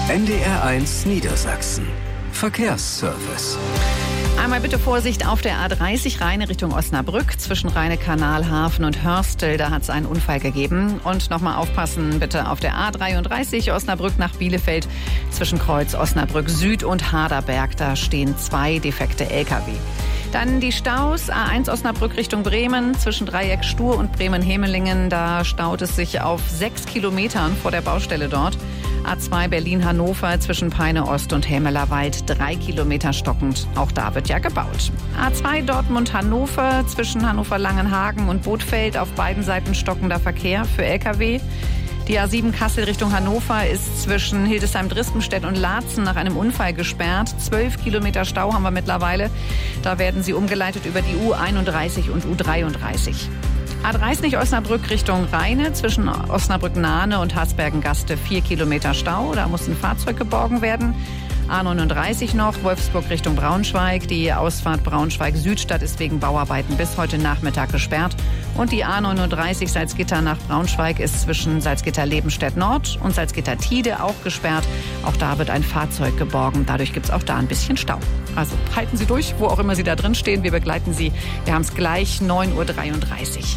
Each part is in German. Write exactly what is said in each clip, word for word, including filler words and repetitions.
N D R eins Niedersachsen. Verkehrsservice. Einmal bitte Vorsicht auf der A dreißig Rheine Richtung Osnabrück zwischen Rheine-Kanal, Hafen und Hörstel. Da hat es einen Unfall gegeben. Und nochmal aufpassen bitte auf der A dreiunddreißig Osnabrück nach Bielefeld zwischen Kreuz Osnabrück Süd und Haderberg. Da stehen zwei defekte L K W. Dann die Staus, A eins Osnabrück Richtung Bremen, zwischen Dreieck Stur und Bremen-Hemelingen. Da staut es sich auf sechs Kilometern vor der Baustelle dort. A zwei Berlin-Hannover zwischen Peine Ost und Hämelerwald, drei Kilometer stockend. Auch da wird ja gebaut. A zwei Dortmund-Hannover zwischen Hannover-Langenhagen und Bothfeld, auf beiden Seiten stockender Verkehr für L K W. Die A sieben Kassel Richtung Hannover ist zwischen Hildesheim-Drispenstedt und Laatzen nach einem Unfall gesperrt. Zwölf Kilometer Stau haben wir mittlerweile. Da werden sie umgeleitet über die U einunddreißig und U dreiunddreißig. A dreißig Osnabrück Richtung Rheine zwischen Osnabrück-Nahne und Hasbergen-Gaste vier Kilometer Stau. Da muss ein Fahrzeug geborgen werden. A neununddreißig noch, Wolfsburg Richtung Braunschweig. Die Ausfahrt Braunschweig-Südstadt ist wegen Bauarbeiten bis heute Nachmittag gesperrt. Und die A neununddreißig Salzgitter nach Braunschweig ist zwischen Salzgitter-Lebenstedt-Nord und Salzgitter-Tide auch gesperrt. Auch da wird ein Fahrzeug geborgen. Dadurch gibt es auch da ein bisschen Stau. Also halten Sie durch, wo auch immer Sie da drin stehen. Wir begleiten Sie. Wir haben es gleich, neun Uhr dreiunddreißig.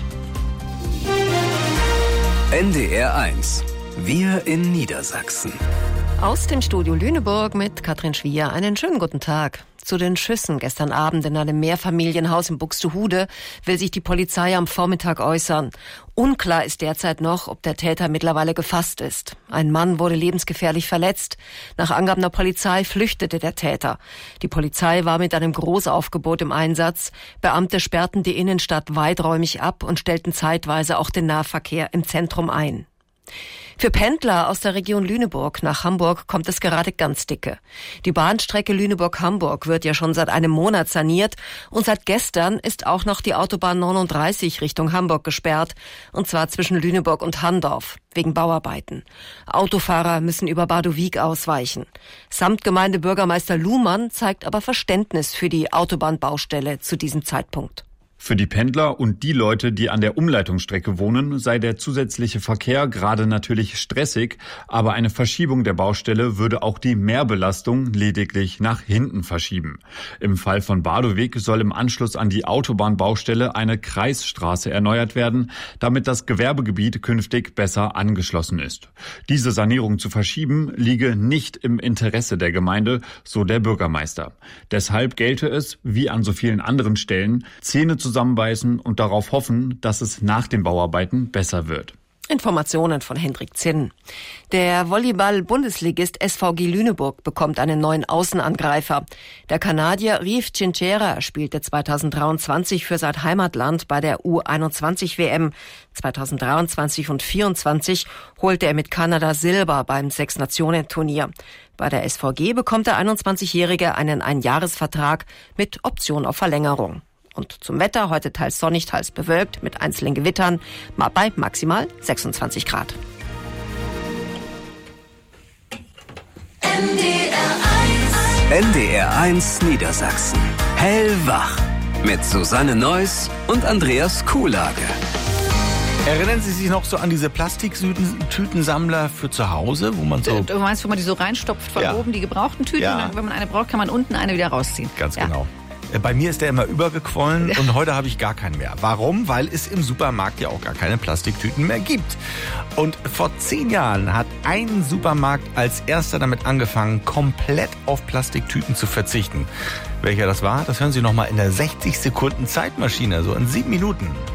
N D R eins. Wir in Niedersachsen. Aus dem Studio Lüneburg mit Katrin Schwier. Einen schönen guten Tag. Zu den Schüssen gestern Abend in einem Mehrfamilienhaus in Buxtehude will sich die Polizei am Vormittag äußern. Unklar ist derzeit noch, ob der Täter mittlerweile gefasst ist. Ein Mann wurde lebensgefährlich verletzt. Nach Angaben der Polizei flüchtete der Täter. Die Polizei war mit einem Großaufgebot im Einsatz. Beamte sperrten die Innenstadt weiträumig ab und stellten zeitweise auch den Nahverkehr im Zentrum ein. Für Pendler aus der Region Lüneburg nach Hamburg kommt es gerade ganz dicke. Die Bahnstrecke Lüneburg-Hamburg wird ja schon seit einem Monat saniert und seit gestern ist auch noch die Autobahn neununddreißig Richtung Hamburg gesperrt, und zwar zwischen Lüneburg und Handorf wegen Bauarbeiten. Autofahrer müssen über Badowik ausweichen. Samtgemeindebürgermeister Luhmann zeigt aber Verständnis für die Autobahnbaustelle zu diesem Zeitpunkt. Für die Pendler und die Leute, die an der Umleitungsstrecke wohnen, sei der zusätzliche Verkehr gerade natürlich stressig, aber eine Verschiebung der Baustelle würde auch die Mehrbelastung lediglich nach hinten verschieben. Im Fall von Badowik soll im Anschluss an die Autobahnbaustelle eine Kreisstraße erneuert werden, damit das Gewerbegebiet künftig besser angeschlossen ist. Diese Sanierung zu verschieben, liege nicht im Interesse der Gemeinde, so der Bürgermeister. Deshalb gelte es, wie an so vielen anderen Stellen, Zähne zusammenbeißen und darauf hoffen, dass es nach den Bauarbeiten besser wird. Informationen von Hendrik Zinn. Der Volleyball-Bundesligist S V G Lüneburg bekommt einen neuen Außenangreifer. Der Kanadier Rief Chinchera spielte zweitausenddreiundzwanzig für sein Heimatland bei der U einundzwanzig W M. zweitausenddreiundzwanzig und vierundzwanzig holte er mit Kanada Silber beim Sechs-Nationen-Turnier. Bei der S V G bekommt der einundzwanzigjährige einen Einjahresvertrag mit Option auf Verlängerung. Und zum Wetter, heute teils sonnig, teils bewölkt, mit einzelnen Gewittern, bei maximal sechsundzwanzig Grad. N D R eins. N D R eins Niedersachsen. Hellwach. Mit Susanne Neuss und Andreas Kuhlage. Erinnern Sie sich noch so an diese Plastiktütensammler für zu Hause, wo man so... Du meinst, wo man die so reinstopft von Ja. oben, die gebrauchten Tüten? Ja. Wenn man eine braucht, kann man unten eine wieder rausziehen. Ganz Ja. genau. Bei mir ist der immer übergequollen und heute habe ich gar keinen mehr. Warum? Weil es im Supermarkt ja auch gar keine Plastiktüten mehr gibt. Und vor zehn Jahren hat ein Supermarkt als erster damit angefangen, komplett auf Plastiktüten zu verzichten. Welcher das war, das hören Sie nochmal in der sechzig Sekunden Zeitmaschine, so in sieben Minuten.